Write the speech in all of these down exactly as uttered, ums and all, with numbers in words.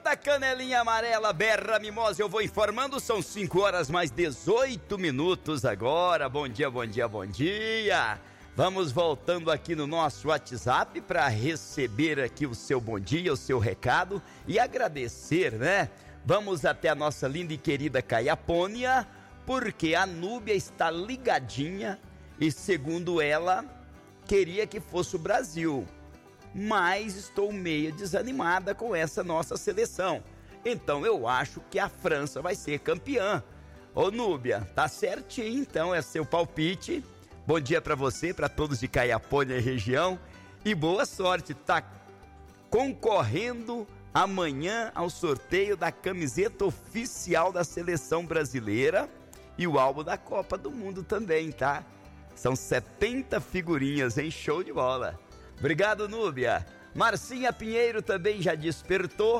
canta canelinha amarela, berra mimosa, eu vou informando, são cinco horas mais dezoito minutos agora. Bom dia, bom dia, bom dia. Vamos voltando aqui no nosso WhatsApp para receber aqui o seu bom dia, o seu recado e agradecer, né? Vamos até a nossa linda e querida Caiapônia, porque a Núbia está ligadinha e, segundo ela, queria que fosse o Brasil. Mas estou meio desanimada com essa nossa seleção. Então eu acho que a França vai ser campeã. Ô Núbia, tá certinho então, é seu palpite. Bom dia para você, para todos de Caiapônia e região. E boa sorte, tá concorrendo amanhã ao sorteio da camiseta oficial da seleção brasileira e o álbum da Copa do Mundo também, tá? São setenta figurinhas, hein? Show de bola. Obrigado, Núbia. Marcinha Pinheiro também já despertou.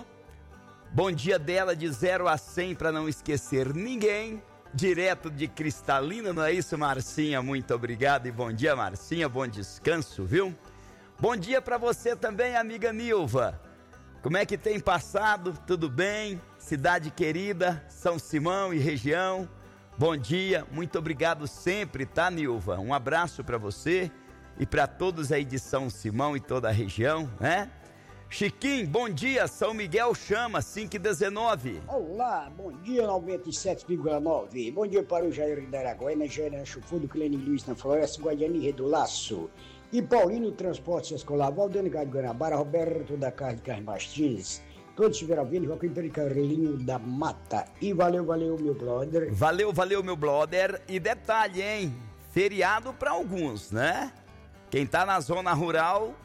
Bom dia dela de zero a cem para não esquecer ninguém. Direto de Cristalina, não é isso, Marcinha? Muito obrigado e bom dia, Marcinha. Bom descanso, viu? Bom dia para você também, amiga Nilva. Como é que tem passado? Tudo bem? Cidade querida, São Simão e região. Bom dia, muito obrigado sempre, tá, Nilva? Um abraço para você e para todos aí de São Simão e toda a região, né? Chiquinho, bom dia, São Miguel chama, cinco e dezenove. Olá, bom dia, noventa e sete vírgula nove. Bom dia para o Jair da Araguaína, Jair Chufudo, Clênin Luiz na Floresta, Guadiana e Redolaço. E Paulino Transporte Escolar, Valdene Gado Guanabara, Roberto da Casa de Carlos Martins. Todos estiveram ouvindo, Joaquim Pedro Carlinho da Mata. E valeu, valeu, meu brother. Valeu, valeu, meu brother. E detalhe, hein? Feriado para alguns, né? Quem tá na zona rural,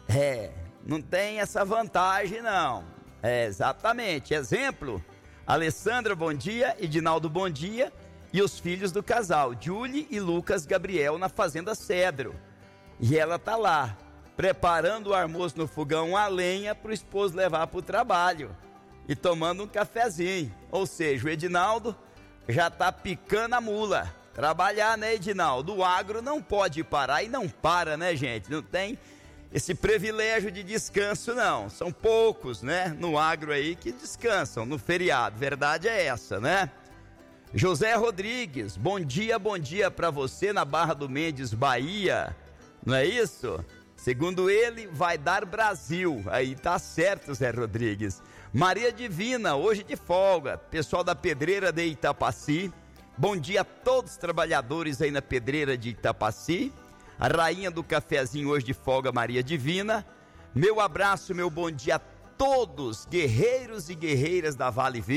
é, não tem essa vantagem, não. É, exatamente. Exemplo, Alessandra, bom dia, Edinaldo, bom dia, e os filhos do casal, Julie e Lucas Gabriel, na Fazenda Cedro. E ela tá lá, preparando o almoço no fogão a lenha pro esposo levar pro trabalho e tomando um cafezinho. Ou seja, o Edinaldo já tá picando a mula. Trabalhar, né, Edinaldo? O agro não pode parar e não para, né, gente? Não tem esse privilégio de descanso, não. São poucos, né, no agro aí que descansam no feriado. Verdade é essa, né? José Rodrigues, bom dia, bom dia pra você na Barra do Mendes, Bahia. Não é isso? Segundo ele, vai dar Brasil. Aí tá certo, Zé Rodrigues. Maria Divina, hoje de folga. Pessoal da Pedreira de Itapaci. Bom dia a todos os trabalhadores aí na Pedreira de Itapaci. A rainha do cafezinho hoje de folga, Maria Divina. Meu abraço, meu bom dia a todos, guerreiros e guerreiras da Vale Verde.